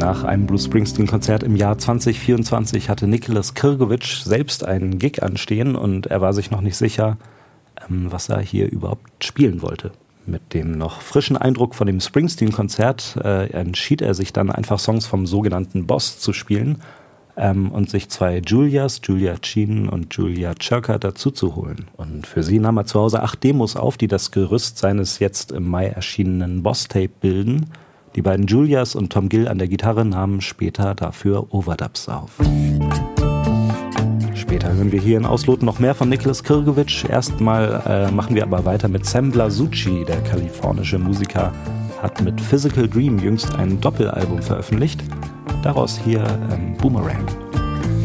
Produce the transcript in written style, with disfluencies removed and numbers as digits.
Nach einem Bruce Springsteen-Konzert im Jahr 2024 hatte Nicholas Kirkovich selbst einen Gig anstehen und er war sich noch nicht sicher, was er hier überhaupt spielen wollte. Mit dem noch frischen Eindruck von dem Springsteen-Konzert entschied er sich dann einfach Songs vom sogenannten Boss zu spielen und sich zwei Julias, Julia Chien und Julia Czerka dazu zu holen. Und für sie nahm er zu Hause 8 Demos auf, die das Gerüst seines jetzt im Mai erschienenen Boss-Tape bilden. Die beiden Julias und Tom Gill an der Gitarre nahmen später dafür Overdubs auf. Später hören wir hier in Auslot noch mehr von Nicholas Kirkovich. Erstmal machen wir aber weiter mit Sam Blasucci. Der kalifornische Musiker hat mit Physical Dream jüngst ein Doppelalbum veröffentlicht. Daraus hier Boomerang.